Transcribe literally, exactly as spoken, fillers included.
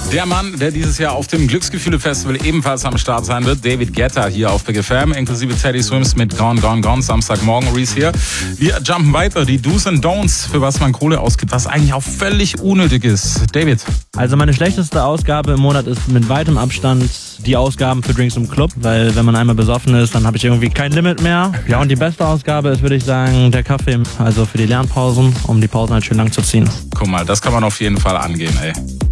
Der Mann, der dieses Jahr auf dem Glücksgefühle-Festival ebenfalls am Start sein wird, David Guetta hier auf Big F M, inklusive Teddy Swims mit Gone, Gone, Gone, Samstagmorgen, Reese hier. Wir jumpen weiter, die Do's and Don'ts, für was man Kohle ausgibt, was eigentlich auch völlig unnötig ist. David? Also meine schlechteste Ausgabe im Monat ist mit weitem Abstand die Ausgaben für Drinks im Club, weil wenn man einmal besoffen ist, dann habe ich irgendwie kein Limit mehr. Ja, und die beste Ausgabe ist, würde ich sagen, der Kaffee, also für die Lernpausen, um die Pausen halt schön lang zu ziehen. Guck mal, das kann man auf jeden Fall angehen, ey.